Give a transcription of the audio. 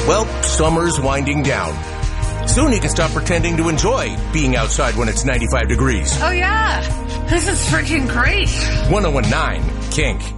Well, summer's winding down. Soon you can stop pretending to enjoy being outside when it's 95 degrees. Oh, yeah. This is freaking great. 1019 Kink.